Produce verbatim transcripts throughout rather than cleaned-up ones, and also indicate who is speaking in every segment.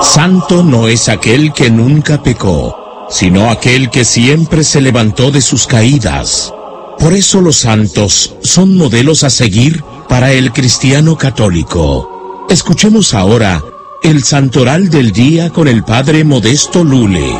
Speaker 1: Santo no es aquel que nunca pecó, sino aquel que siempre se levantó de sus caídas. Por eso los santos son modelos a seguir para el cristiano católico. Escuchemos ahora el santoral del día con el padre Modesto Lule.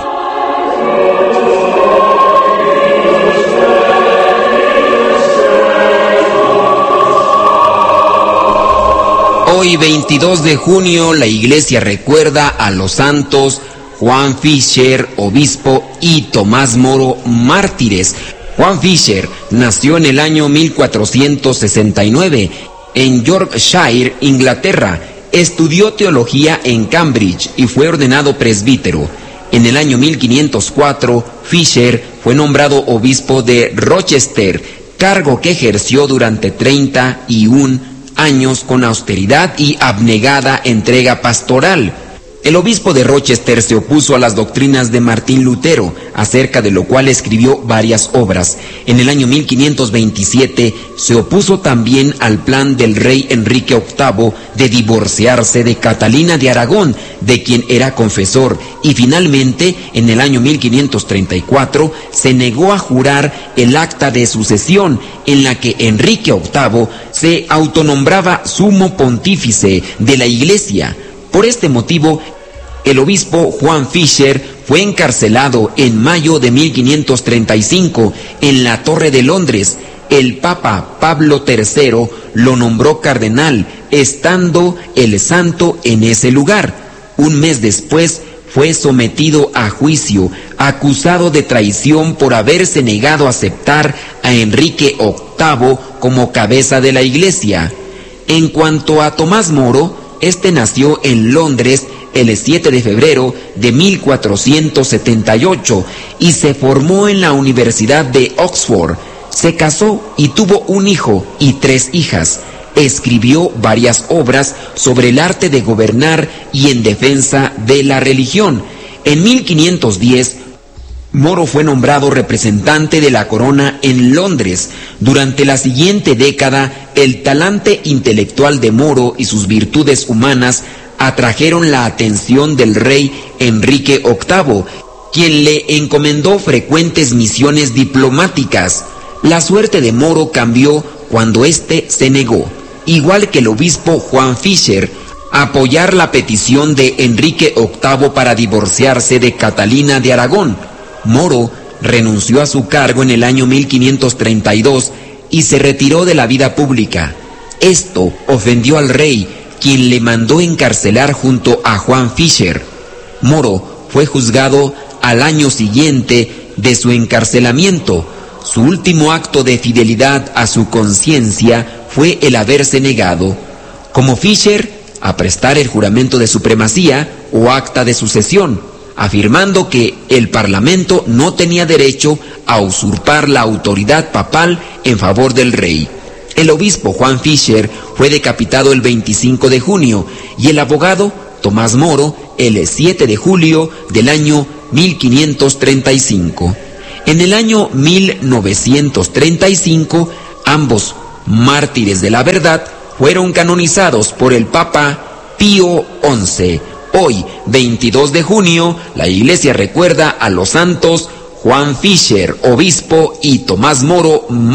Speaker 2: Hoy, veintidós de junio, la Iglesia recuerda a los santos Juan Fisher, obispo, y Tomás Moro, mártires. Juan Fisher nació en el año mil cuatrocientos sesenta y nueve en Yorkshire, Inglaterra. Estudió teología en Cambridge y fue ordenado presbítero. En el año mil quinientos cuatro, Fisher fue nombrado obispo de Rochester, cargo que ejerció durante treinta y un años con austeridad y abnegada entrega pastoral. El obispo de Rochester se opuso a las doctrinas de Martín Lutero, acerca de lo cual escribió varias obras. En el año mil quinientos veintisiete se opuso también al plan del rey Enrique octavo de divorciarse de Catalina de Aragón, de quien era confesor, y finalmente, en el año mil quinientos treinta y cuatro, se negó a jurar el acta de sucesión, en la que Enrique octavo se autonombraba sumo pontífice de la Iglesia. Por este motivo, el obispo Juan Fisher fue encarcelado en mayo de mil quinientos treinta y cinco en la Torre de Londres. El Papa Pablo tercero lo nombró cardenal, estando el santo en ese lugar. Un mes después fue sometido a juicio, acusado de traición por haberse negado a aceptar a Enrique octavo como cabeza de la Iglesia. En cuanto a Tomás Moro, este nació en Londres el siete de febrero de mil cuatrocientos setenta y ocho y se formó en la Universidad de Oxford. Se casó y tuvo un hijo y tres hijas. Escribió varias obras sobre el arte de gobernar y en defensa de la religión. En mil quinientos diez, Moro fue nombrado representante de la corona en Londres. Durante la siguiente década, el talante intelectual de Moro y sus virtudes humanas atrajeron la atención del rey Enrique octavo, quien le encomendó frecuentes misiones diplomáticas. La suerte de Moro cambió cuando éste se negó, igual que el obispo Juan Fisher, a apoyar la petición de Enrique octavo para divorciarse de Catalina de Aragón. Moro renunció a su cargo en el año mil quinientos treinta y dos y se retiró de la vida pública. Esto ofendió al rey, quien le mandó encarcelar junto a Juan Fisher. Moro fue juzgado al año siguiente de su encarcelamiento. Su último acto de fidelidad a su conciencia fue el haberse negado, como Fisher, a prestar el juramento de supremacía o acta de sucesión, afirmando que el Parlamento no tenía derecho a usurpar la autoridad papal en favor del rey. El obispo Juan Fisher fue decapitado el veinticinco de junio y el abogado Tomás Moro el siete de julio del año mil quinientos treinta y cinco. En el año mil novecientos treinta y cinco, ambos mártires de la verdad fueron canonizados por el Papa Pío once. Hoy, veintidós de junio, la Iglesia recuerda a los santos Juan Fisher, obispo, y Tomás Moro,